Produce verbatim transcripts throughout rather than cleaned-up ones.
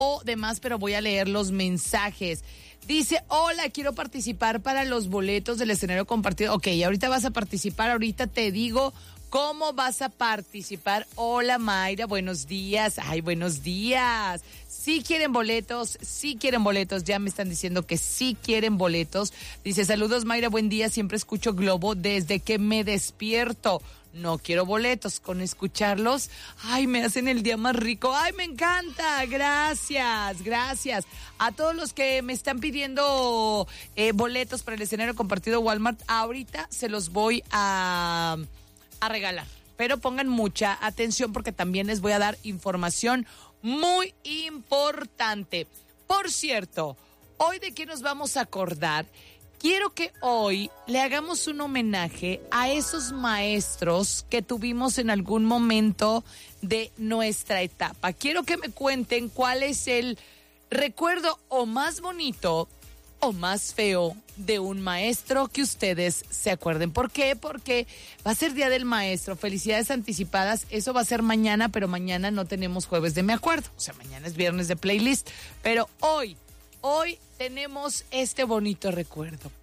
o demás, pero voy a leer los mensajes. Dice, hola, quiero participar para los boletos del escenario compartido. Ok, ahorita vas a participar, ahorita te digo cómo vas a participar. Hola, Mayra, buenos días. Ay, buenos días. Sí quieren boletos, sí quieren boletos, ya me están diciendo que sí quieren boletos. Dice, saludos, Mayra, buen día, siempre escucho Globo desde que me despierto. No quiero boletos, con escucharlos, ay, me hacen el día más rico. Ay, me encanta, gracias, gracias. A todos los que me están pidiendo eh, boletos para el escenario compartido Walmart, ahorita se los voy a, a regalar. Pero pongan mucha atención porque también les voy a dar información muy importante. Por cierto, hoy de qué nos vamos a acordar. Quiero que hoy le hagamos un homenaje a esos maestros que tuvimos en algún momento de nuestra etapa. Quiero que me cuenten cuál es el recuerdo o más bonito o más feo de un maestro que ustedes se acuerden. ¿Por qué? Porque va a ser Día del Maestro. Felicidades anticipadas. Eso va a ser mañana, pero mañana no tenemos jueves de Me Acuerdo. O sea, mañana es viernes de playlist. Pero hoy, hoy tenemos este bonito recuerdo.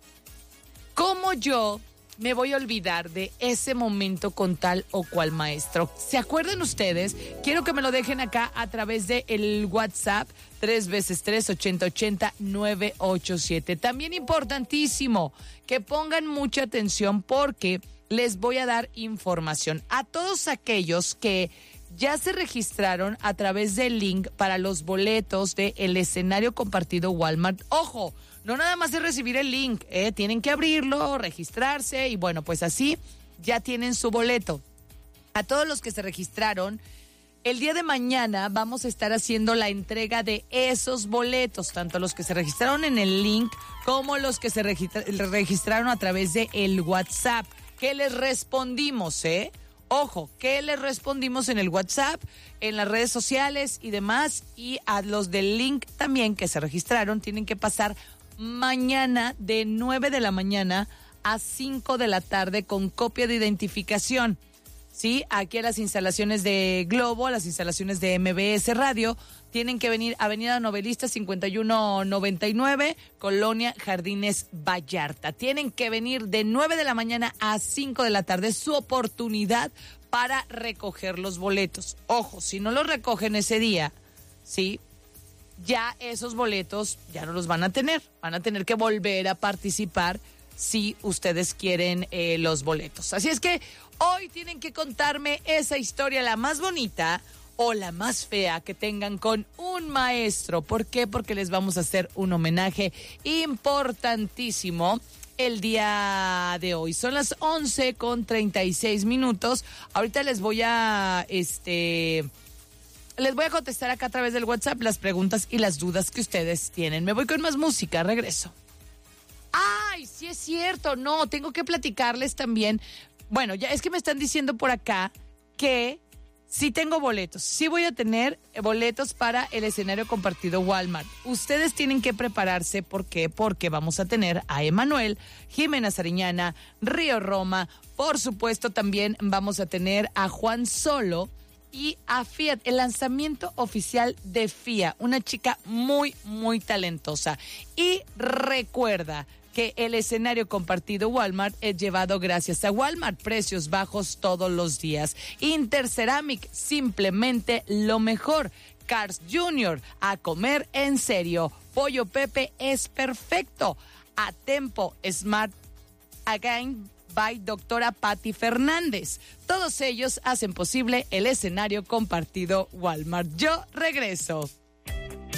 ¿Cómo yo me voy a olvidar de ese momento con tal o cual maestro? ¿Se acuerdan ustedes? Quiero que me lo dejen acá a través de el WhatsApp tres veces tres, ochenta ochenta, nueve ocho siete. También importantísimo que pongan mucha atención porque les voy a dar información a todos aquellos que ya se registraron a través del link para los boletos de el escenario compartido Walmart. ¡Ojo! No nada más es recibir el link, ¿eh? Tienen que abrirlo, registrarse y bueno, pues así ya tienen su boleto. A todos los que se registraron, el día de mañana vamos a estar haciendo la entrega de esos boletos, tanto los que se registraron en el link como los que se registra- registraron a través de el WhatsApp. ¿Qué les respondimos, eh? Ojo, ¿qué les respondimos en el WhatsApp, en las redes sociales y demás? Y a los del link también que se registraron tienen que pasar mañana de nueve de la mañana a cinco de la tarde con copia de identificación. Sí, aquí a las instalaciones de Globo, a las instalaciones de M B S Radio, tienen que venir Avenida Novelista cincuenta y uno noventa y nueve, Colonia Jardines Vallarta. Tienen que venir de nueve de la mañana a cinco de la tarde, su oportunidad para recoger los boletos. Ojo, si no los recogen ese día, sí, ya esos boletos ya no los van a tener. Van a tener que volver a participar si ustedes quieren eh, los boletos. Así es que hoy tienen que contarme esa historia, la más bonita o la más fea que tengan con un maestro. ¿Por qué? Porque les vamos a hacer un homenaje importantísimo el día de hoy. Son las once con treinta y seis minutos. Ahorita les voy a... este Les voy a contestar acá a través del WhatsApp las preguntas y las dudas que ustedes tienen. Me voy con más música, regreso. ¡Ay, sí es cierto! No, tengo que platicarles también. Bueno, ya es que me están diciendo por acá que sí tengo boletos. Sí voy a tener boletos para el escenario compartido Walmart. Ustedes tienen que prepararse. ¿Por qué? Porque vamos a tener a Emanuel, Jimena Sariñana, Río Roma. Por supuesto, también vamos a tener a Juan Solo y a Fiat, el lanzamiento oficial de Fia, una chica muy, muy talentosa. Y recuerda que el escenario compartido Walmart es llevado gracias a Walmart, precios bajos todos los días. Interceramic, simplemente lo mejor. Cars Junior, a comer en serio. Pollo Pepe es perfecto. A Tempo Smart Again by doctora Patti Fernández. Todos ellos hacen posible el escenario compartido Walmart. Yo regreso.